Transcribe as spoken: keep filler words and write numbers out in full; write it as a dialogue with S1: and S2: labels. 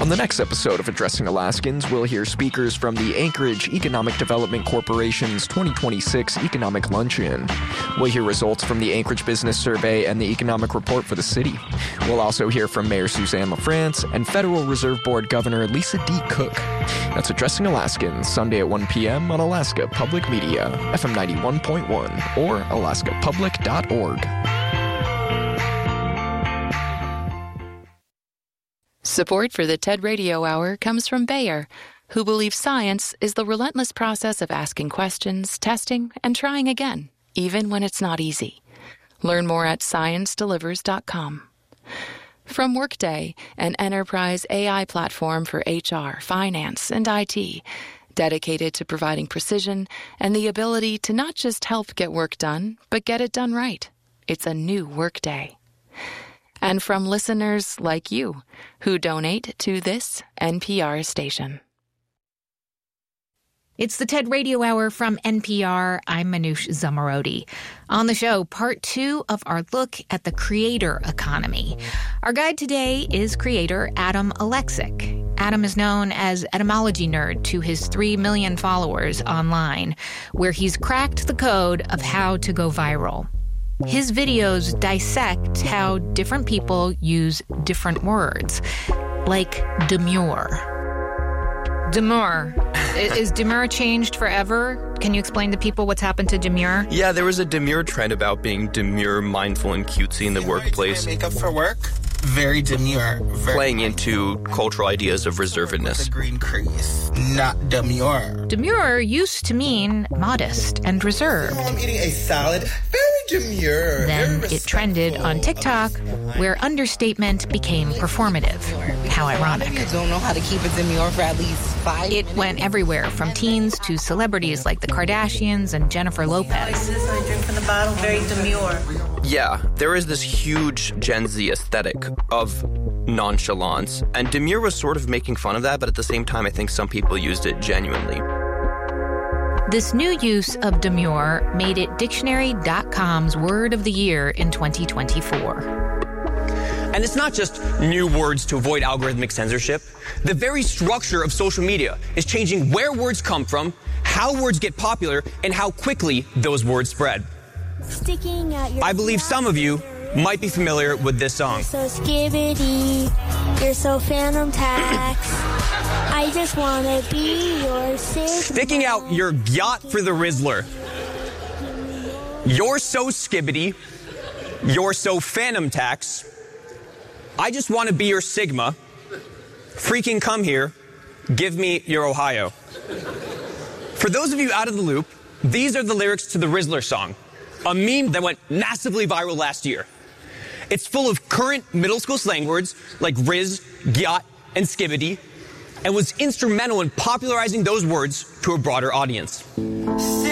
S1: On the next episode of Addressing Alaskans, we'll hear speakers from the Anchorage Economic Development Corporation's twenty twenty-six Economic Luncheon. We'll hear results from the Anchorage Business Survey and the Economic Report for the city. We'll also hear from Mayor Suzanne LaFrance and Federal Reserve Board Governor Lisa D. Cook. That's Addressing Alaskans, Sunday at one p.m. on Alaska Public Media, F M ninety-one point one, or alaska public dot org.
S2: Support for the TED Radio Hour comes from Bayer, who believes science is the relentless process of asking questions, testing, and trying again, even when it's not easy. Learn more at science delivers dot com. From Workday, an enterprise A I platform for H R, finance, and I T, dedicated to providing precision and the ability to not just help get work done, but get it done right. It's a new Workday. And from listeners like you, who donate to this N P R station.
S3: It's the TED Radio Hour from N P R. I'm Manoush Zomorodi. On the show, part two of our look at the creator economy. Our guide today is creator Adam Alexic. Adam is known as Etymology Nerd to his three million followers online, where he's cracked the code of how to go viral. His videos dissect how different people use different words, like demure. Demure. Is demure changed forever? Can you explain to people what's happened to demure?
S4: Yeah, there was a demure trend about being demure, mindful, and cutesy in the workplace.
S5: Makeup for work? Very demure. Very
S4: playing into cultural ideas of reservedness.
S5: The green crease, not demure.
S3: Demure used to mean modest and reserved.
S5: I'm eating a salad. Very demure.
S3: Then
S5: very
S3: it trended on TikTok, where understatement became performative. How ironic.
S6: I don't know how to keep it demure for at least five
S3: It went everywhere, from teens to celebrities like the Kardashians and Jennifer Lopez.
S6: This I drink from the bottle, very demure.
S4: Yeah, there is this huge Gen Z aesthetic of nonchalance, and demure was sort of making fun of that, but at the same time, I think some people used it genuinely.
S3: This new use of demure made it dictionary dot com's word of the year in twenty twenty-four.
S7: And it's not just new words to avoid algorithmic censorship. The very structure of social media is changing where words come from, how words get popular, and how quickly those words spread.
S8: Sticking out your
S7: I believe some of you might be familiar with this song.
S8: You're so skibbity, you're so phantom tax. I just wanna be your Sigma.
S7: Sticking out your yacht for the Rizzler. You're so skibbity, you're so phantom tax. I just want to be your Sigma. Freaking come here. Give me your Ohio. For those of you out of the loop, these are the lyrics to the Rizzler song, a meme that went massively viral last year. It's full of current middle school slang words like Riz, gyat, and skibbity, and was instrumental in popularizing those words to a broader audience.